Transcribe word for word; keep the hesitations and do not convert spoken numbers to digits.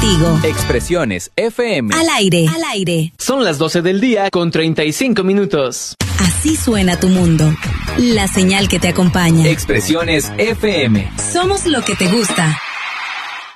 contigo. Expresiones F M. Al aire, al aire. Son las doce del día con treinta y cinco minutos. Así suena tu mundo. La señal que te acompaña. Expresiones F M. Somos lo que te gusta.